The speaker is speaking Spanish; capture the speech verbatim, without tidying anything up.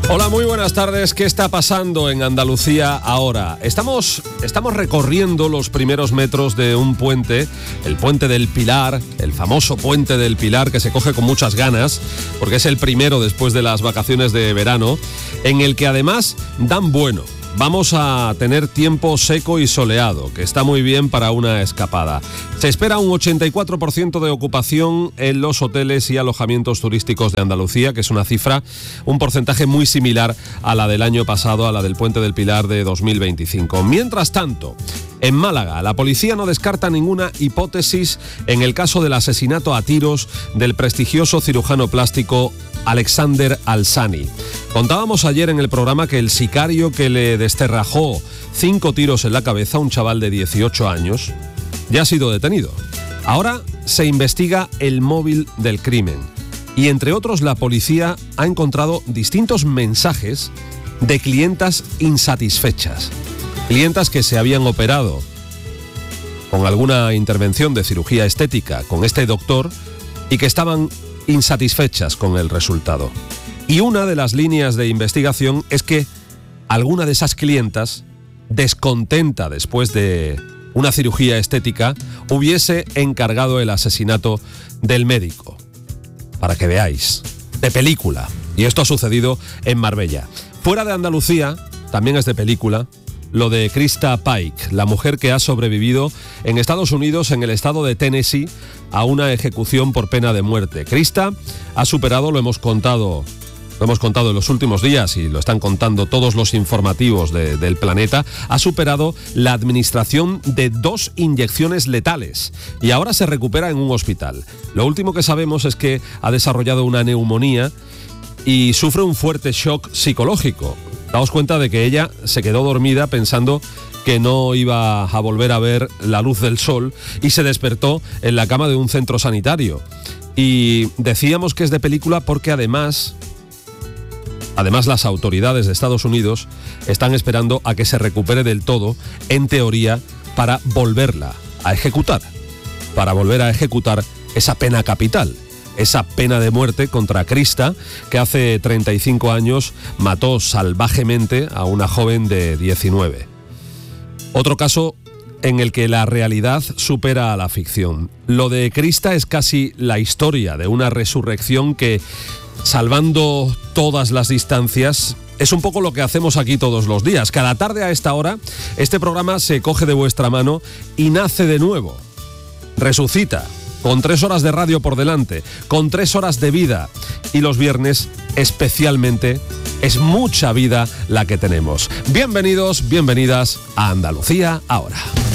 Hola, muy buenas tardes. ¿Qué está pasando en Andalucía ahora? Estamos, estamos recorriendo los primeros metros de un puente, el puente del Pilar, el famoso puente del Pilar, que se coge con muchas ganas, porque es el primero después de las vacaciones de verano, en el que además dan bueno. Vamos a tener tiempo seco y soleado, que está muy bien para una escapada. Se espera un ochenta y cuatro por ciento de ocupación en los hoteles y alojamientos turísticos de Andalucía, que es una cifra, un porcentaje muy similar a la del año pasado, a la del Puente del Pilar de dos mil veinticinco. Mientras tanto, en Málaga, la policía no descarta ninguna hipótesis en el caso del asesinato a tiros del prestigioso cirujano plástico Alexander Alsani. Contábamos ayer en el programa que el sicario que le desterrajó cinco tiros en la cabeza a un chaval de dieciocho años ya ha sido detenido. Ahora se investiga el móvil del crimen y, entre otros, la policía ha encontrado distintos mensajes de clientas insatisfechas. Clientas que se habían operado con alguna intervención de cirugía estética con este doctor y que estaban insatisfechas con el resultado. Y una de las líneas de investigación es que alguna de esas clientas, descontenta después de una cirugía estética, hubiese encargado el asesinato del médico. Para que veáis, de película. Y esto ha sucedido en Marbella. Fuera de Andalucía, también es de película, lo de Krista Pike, la mujer que ha sobrevivido en Estados Unidos, en el estado de Tennessee, a una ejecución por pena de muerte. Krista ha superado, lo hemos contado, lo hemos contado en los últimos días y lo están contando todos los informativos de, del planeta, ha superado la administración de dos inyecciones letales y ahora se recupera en un hospital. Lo último que sabemos es que ha desarrollado una neumonía y sufre un fuerte shock psicológico. Daos cuenta de que ella se quedó dormida pensando que no iba a volver a ver la luz del sol y se despertó en la cama de un centro sanitario. Y decíamos que es de película porque además, además las autoridades de Estados Unidos están esperando a que se recupere del todo, en teoría, para volverla a ejecutar, para volver a ejecutar esa pena capital. Esa pena de muerte contra Krista, que hace treinta y cinco años mató salvajemente a una joven de diecinueve. Otro caso en el que la realidad supera a la ficción. Lo de Krista es casi la historia de una resurrección que, salvando todas las distancias, es un poco lo que hacemos aquí todos los días. Cada tarde a esta hora, este programa se coge de vuestra mano y nace de nuevo. Resucita. Con tres horas de radio por delante, con tres horas de vida. Y los viernes, especialmente, es mucha vida la que tenemos. Bienvenidos, bienvenidas a Andalucía ahora.